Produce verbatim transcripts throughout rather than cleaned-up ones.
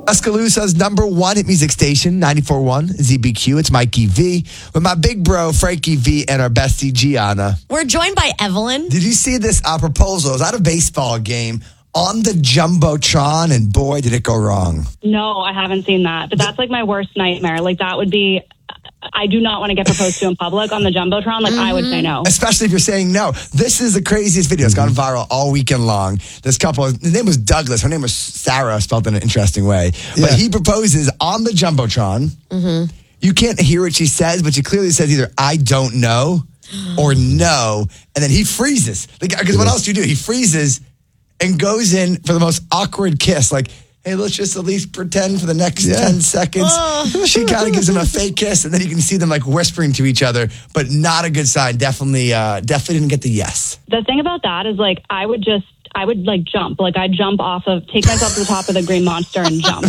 Tuscaloosa's number one hit music station, ninety-four point one Z B Q. It's Mikey V with my big bro, Frankie V, and our bestie, Gianna. We're joined by Evelyn. Did you see this uh, proposal? It was at a baseball game on the Jumbotron, and boy, did it go wrong. No, I haven't seen that. But that's like my worst nightmare. Like that would be... I do not want to get proposed to in public on the Jumbotron. Like, mm-hmm. I would say no. Especially if you're saying no. This is the craziest video. It's gone viral all weekend long. This couple, his name was Douglas. Her name was Sarah, spelled in an interesting way. Yeah. But he proposes on the Jumbotron. Mm-hmm. You can't hear what she says, but she clearly says either I don't know or no. And then he freezes. Because what else do you do? He freezes and goes in for the most awkward kiss. Like, hey, let's just at least pretend for the next yeah. ten seconds. Oh. She kind of gives him a fake kiss, and then you can see them like whispering to each other, but not a good sign. Definitely, uh, definitely didn't get the yes. The thing about that is like, I would just, I would like jump. Like I'd jump off of, take myself to the top of the Green Monster and jump.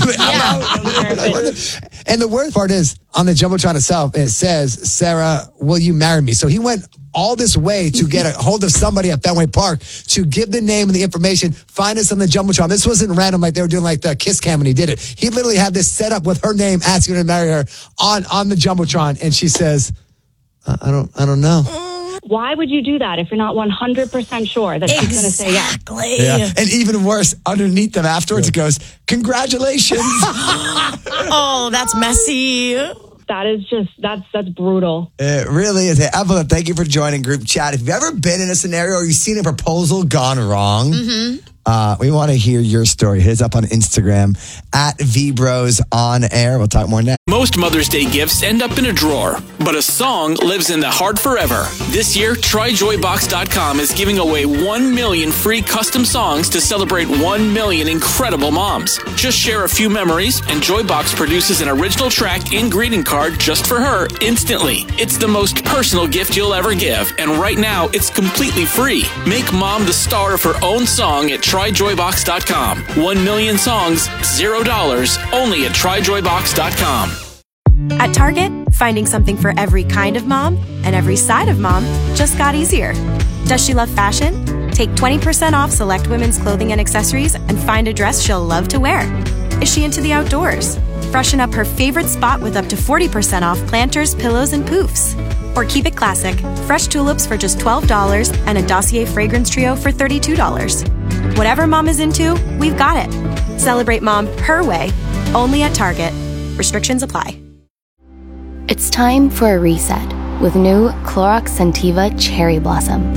Yeah. And the worst part is, on the Jumbotron itself, it says, Sarah, will you marry me? So he went all this way to get a hold of somebody at Fenway Park to give the name and the information, find us on the Jumbotron. This wasn't random like they were doing like the kiss cam when he did it. He literally had this set up with her name, asking her to marry her on, on the Jumbotron. And she says, I, I don't I don't know. Why would you do that if you're not one hundred percent sure that exactly. she's going to say yes? Exactly. Yeah. And even worse, underneath them afterwards, yeah. it goes, congratulations. Oh, that's messy. That is just, that's that's brutal. It really is. Hey, Evelyn, thank you for joining group chat. If you've ever been in a scenario or you've seen a proposal gone wrong, mm-hmm. uh, we want to hear your story. Hit us up on Instagram at VBros on air. We'll talk more next. Most Mother's Day gifts end up in a drawer, but a song lives in the heart forever. This year, Try Joy Box dot com is giving away one million free custom songs to celebrate one million incredible moms. Just share a few memories, and Joybox produces an original track and greeting card just for her instantly. It's the most personal gift you'll ever give, and right now, it's completely free. Make mom the star of her own song at Try Joy Box dot com. One million songs, zero dollars, only at Try Joy Box dot com. At Target, finding something for every kind of mom and every side of mom just got easier. Does she love fashion? Take twenty percent off select women's clothing and accessories and find a dress she'll love to wear. Is she into the outdoors? Freshen up her favorite spot with up to forty percent off planters, pillows, and poofs. Or keep it classic, fresh tulips for just twelve dollars and a Dossier fragrance trio for thirty-two dollars. Whatever mom is into, we've got it. Celebrate mom her way, only at Target. Restrictions apply. It's time for a reset with new Clorox Scentiva Cherry Blossom.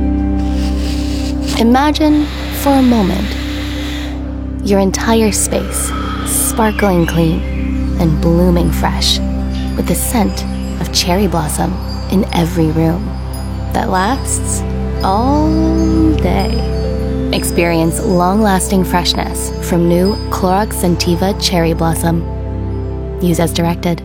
Imagine, for a moment, your entire space sparkling clean and blooming fresh with the scent of cherry blossom in every room that lasts all day. Experience long-lasting freshness from new Clorox Scentiva Cherry Blossom. Use as directed.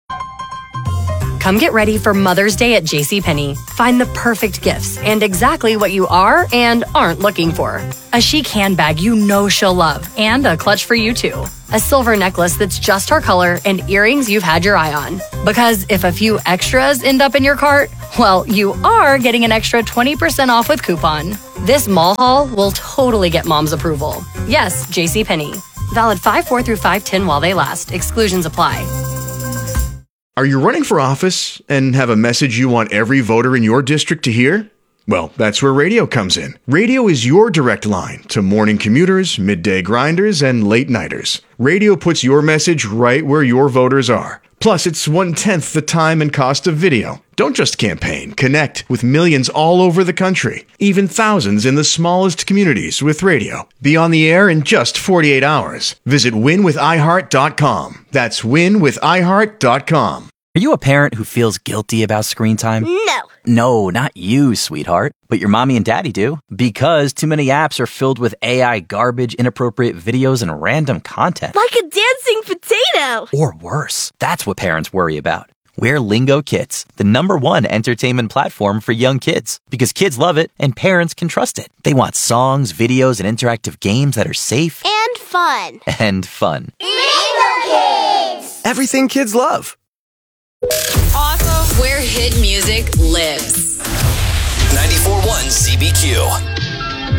Come get ready for Mother's Day at JCPenney. Find the perfect gifts and exactly what you are and aren't looking for. A chic handbag you know she'll love and a clutch for you too. A silver necklace that's just her color and earrings you've had your eye on. Because if a few extras end up in your cart, well, you are getting an extra twenty percent off with coupon. This mall haul will totally get mom's approval. Yes, JCPenney. Valid five four through five ten while they last. Exclusions apply. Are you running for office and have a message you want every voter in your district to hear? Well, that's where radio comes in. Radio is your direct line to morning commuters, midday grinders, and late nighters. Radio puts your message right where your voters are. Plus, it's one-tenth the time and cost of video. Don't just campaign. Connect with millions all over the country, even thousands in the smallest communities with radio. Be on the air in just forty-eight hours. Visit win with i heart dot com. That's win with i heart dot com. Are you a parent who feels guilty about screen time? No. No, not you, sweetheart. But your mommy and daddy do. Because too many apps are filled with A I garbage, inappropriate videos, and random content. Like a dancing potato. Or worse. That's what parents worry about. We're Lingo Kids, the number one entertainment platform for young kids. Because kids love it and parents can trust it. They want songs, videos, and interactive games that are safe. And fun. And fun. Lingo Kids! Everything kids love. Awesome. Where hit music lives. ninety-four point one Z B Q.